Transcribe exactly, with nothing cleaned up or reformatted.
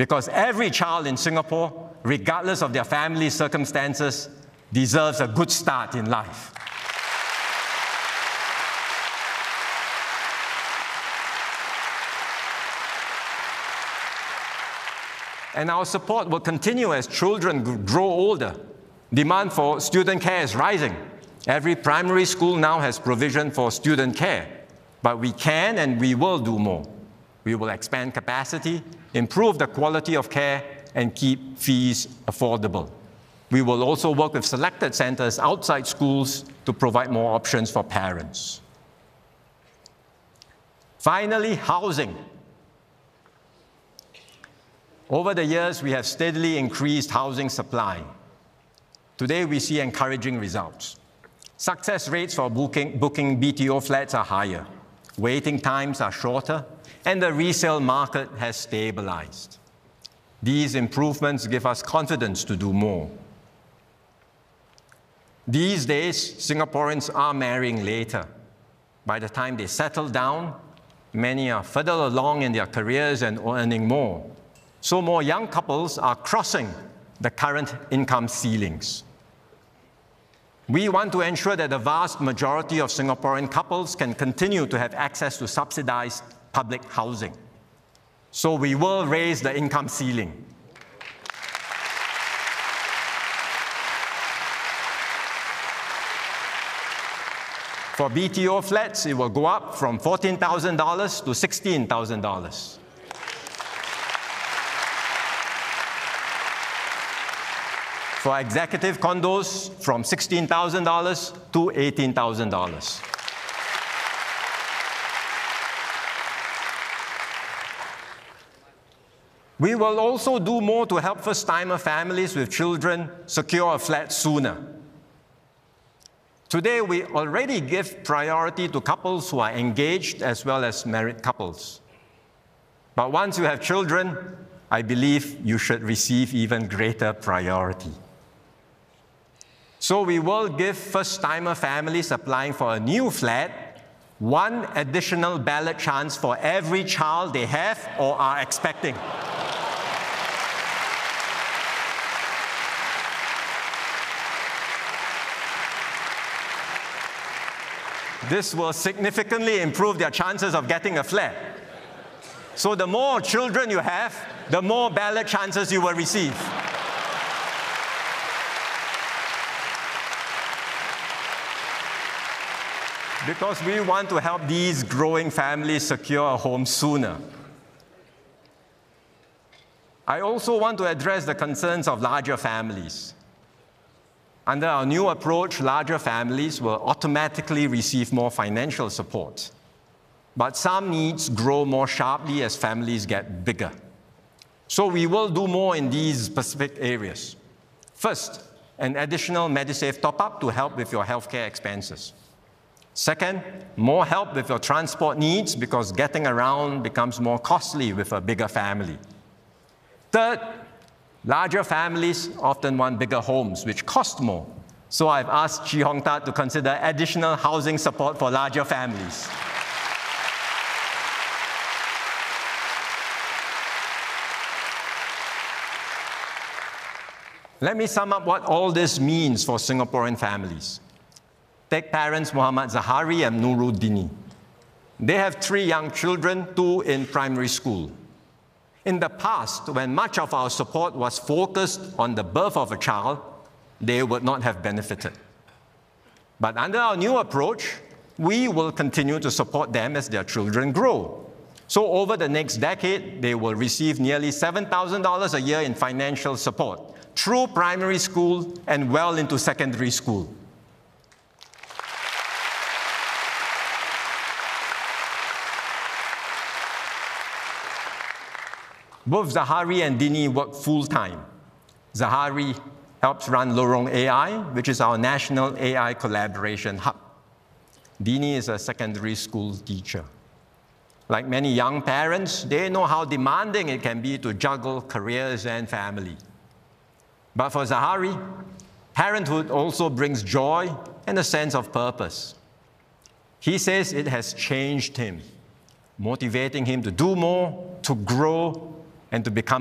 Because every child in Singapore, regardless of their family circumstances, deserves a good start in life. And our support will continue as children grow older. Demand for student care is rising. Every primary school now has provision for student care. But we can and we will do more. We will expand capacity, improve the quality of care, and keep fees affordable. We will also work with selected centers outside schools to provide more options for parents. Finally, housing. Over the years, we have steadily increased housing supply. Today, we see encouraging results. Success rates for booking, booking B T O flats are higher. Waiting times are shorter, and the resale market has stabilized. These improvements give us confidence to do more. These days, Singaporeans are marrying later. By the time they settle down, many are further along in their careers and earning more. So more young couples are crossing the current income ceilings. We want to ensure that the vast majority of Singaporean couples can continue to have access to subsidized public housing. So we will raise the income ceiling. For B T O flats, it will go up from fourteen thousand dollars to sixteen thousand dollars. For executive condos, from sixteen thousand dollars to eighteen thousand dollars. We will also do more to help first-timer families with children secure a flat sooner. Today, we already give priority to couples who are engaged as well as married couples. But once you have children, I believe you should receive even greater priority. So we will give first-timer families applying for a new flat one additional ballot chance for every child they have or are expecting. This will significantly improve their chances of getting a flat. So the more children you have, the more ballot chances you will receive. Because we want to help these growing families secure a home sooner. I also want to address the concerns of larger families. Under our new approach, larger families will automatically receive more financial support. But some needs grow more sharply as families get bigger. So we will do more in these specific areas. First, an additional MediSave top-up to help with your healthcare expenses. Second, more help with your transport needs because getting around becomes more costly with a bigger family. Third, larger families often want bigger homes, which cost more. So I've asked Chee Hong Tat to consider additional housing support for larger families. Let me sum up what all this means for Singaporean families. Take parents Muhammad Zahari and Nurul Dini. They have three young children, two in primary school. In the past, when much of our support was focused on the birth of a child, they would not have benefited. But under our new approach, we will continue to support them as their children grow. So over the next decade, they will receive nearly seven thousand dollars a year in financial support through primary school and well into secondary school. Both Zahari and Dini work full-time. Zahari helps run Lorong A I, which is our national A I collaboration hub. Dini is a secondary school teacher. Like many young parents, they know how demanding it can be to juggle careers and family. But for Zahari, parenthood also brings joy and a sense of purpose. He says it has changed him, motivating him to do more, to grow, and to become